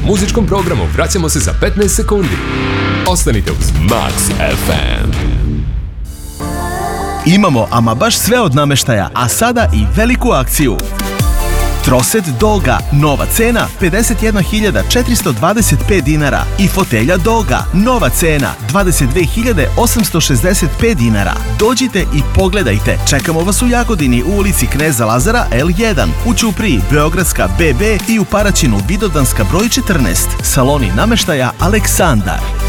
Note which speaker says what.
Speaker 1: Muzičkom programu vraćamo se za 15 sekundi. Ostanite uz Max FM.
Speaker 2: Imamo ama baš sve od namještaja, a sada i veliku akciju. Troset Dolga, nova cena 51.425 dinara i fotelja Dolga, nova cena 22.865 dinara. Dođite i pogledajte. Čekamo vas u Jagodini u ulici Kneza Lazara L1, u Ćupriji Beogradska BB i u Paraćinu Vidovdanska broj 14. Saloni namještaja Aleksandar.